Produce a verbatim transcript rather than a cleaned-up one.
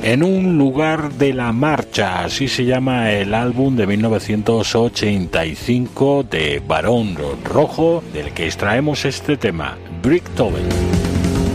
En un lugar de la marcha, así se llama el álbum de mil novecientos ochenta y cinco de Barón Rojo, del que extraemos este tema, Bricktober.